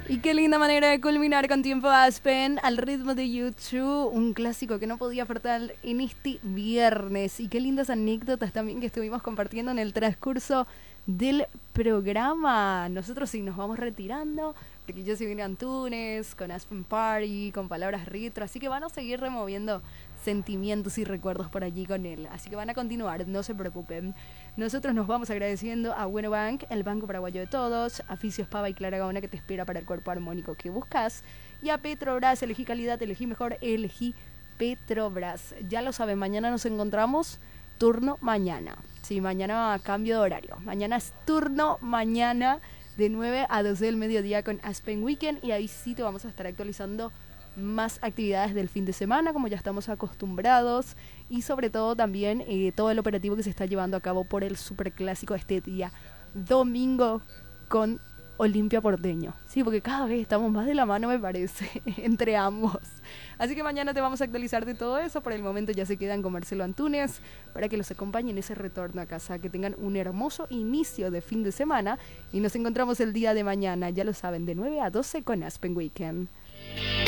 Y qué linda manera de culminar con Tiempo Aspen al ritmo de YouTube, un clásico que no podía faltar en este viernes. Y qué lindas anécdotas también que estuvimos compartiendo en el transcurso del programa. Nosotros sí nos vamos retirando, porque yo soy Vine Antunes, con Aspen Party, con palabras retro, así que van a seguir removiendo sentimientos y recuerdos por allí con él. Así que van a continuar, no se preocupen. Nosotros nos vamos agradeciendo a Bueno Bank, el banco paraguayo de todos, a Fisios Pava y Clara Gaona que te espera para el cuerpo armónico que buscas, y a Petrobras, elegí calidad, elegí mejor, elegí Petrobras. Ya lo saben, mañana nos encontramos, turno mañana. Sí, mañana cambio de horario. Mañana es turno mañana de 9 a 12 del mediodía con Aspen Weekend, y ahí sí te vamos a estar actualizando más actividades del fin de semana como ya estamos acostumbrados, y sobre todo también todo el operativo que se está llevando a cabo por el superclásico este día domingo con Olimpia Porteño. Sí, porque cada vez estamos más de la mano, me parece, entre ambos. Así que mañana te vamos a actualizar de todo eso. Por el momento ya se quedan con Marcelo Antunes para que los acompañen en ese retorno a casa. Que tengan un hermoso inicio de fin de semana y nos encontramos el día de mañana, ya lo saben, de 9 a 12 con Aspen Weekend.